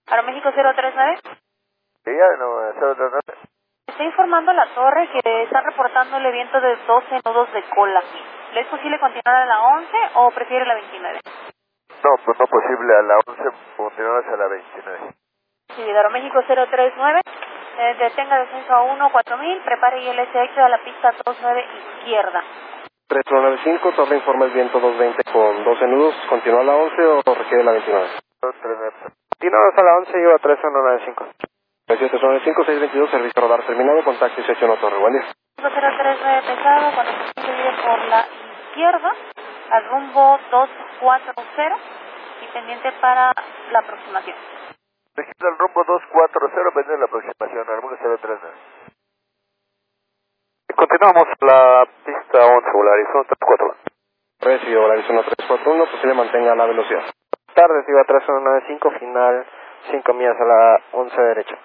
Aeroméxico 039. Sí, ya no, 039. Estoy informando a la torre que están reportando el viento de 12 nudos de cola. ¿Le es posible continuar a la 11 o prefiere la 29? No, pues no posible, a la 11 continuamos a la 29. Sí, de Aeroméxico 039. Detenga descenso a 14000, prepare ILS-8 a la pista 29 izquierda. 3195, torre informa el viento 220 con 12 nudos, ¿continúa a la 11 o requiere la 29? 239. Continuamos a la 11, lleva 3195. 3795, 622, servicio radar terminado, contacto 18 en la torre, buen día. 039 pesado, cuando se divide por la izquierda, al rumbo 240 y pendiente para la aproximación. Registra el rumbo 240, pendiente de la aproximación, Aeroméxico 039. Continuamos la pista 11, Volaris 134. Recibido Volaris 1341, posible mantenga la velocidad. Tarde, iba 3195, final 5 millas a la 11 derecha.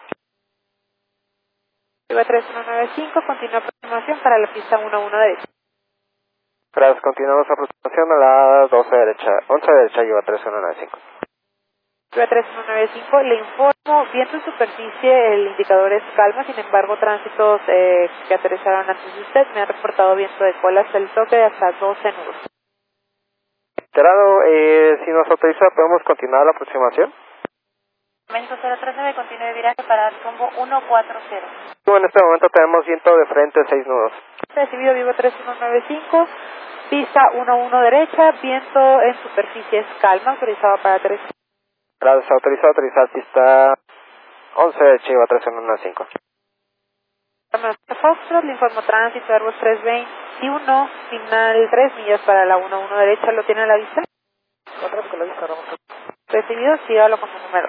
Iba 3195, continúa aproximación para la pista 11 derecha. Gracias, continuamos aproximación a la 12 derecha, 11 derecha, lleva 3195. Iba 3195, le informo, viento en superficie, el indicador es calma, sin embargo tránsitos que aterrizaron antes de usted me han reportado viento de cola hasta el toque de hasta 12 nudos. Enterado, si nos autoriza, ¿podemos continuar la aproximación? México 039, continúe de viraje para el rumbo 140. En este momento tenemos viento de frente 6 nudos. Recibido Vivo 3195, pista 11 derecha, viento en superficie es calma, autorizado para aterrizar. Gracias, autorizado a aterrizar pista 11 derecha, lleva 3195. Foxtrot, le informo tránsito Airbus 321, final 3 millas para la 11 derecha, ¿lo tiene a la vista? Otra con la vista, Ramón. Recibido, sí, hablo con su número.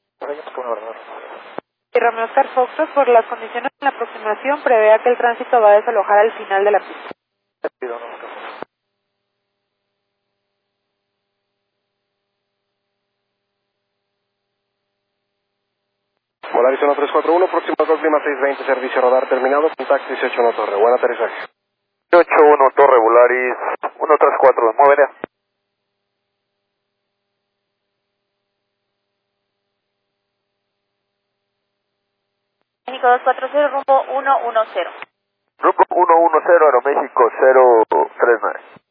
Y Romeo Oscar Foxtrot, por las condiciones de la aproximación, prevea que el tránsito va a desalojar al final de la pista. Volaris 1341, próximo al clima 620, servicio radar terminado, contacto 18 en la torre, buen aterrizaje. 81 Torre Volaris 134, mueve ya. México 240, rumbo 110. Rumbo 110, Aeroméxico 039.